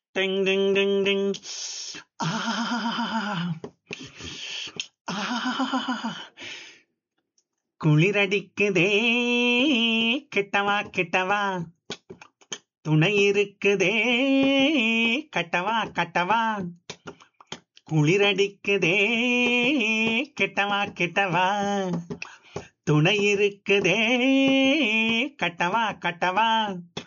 டிங் டிங் டிங் டிங். ஆ, ஆ, குளிரடிக்குதே, கிட்டவா கிட்டவா, துணை இருக்குதே, கட்டவா கட்டவா, குளிரடிக்குதே, கிட்டவா கிட்டவா, துணை இருக்குதே, கட்டவா கட்டவா.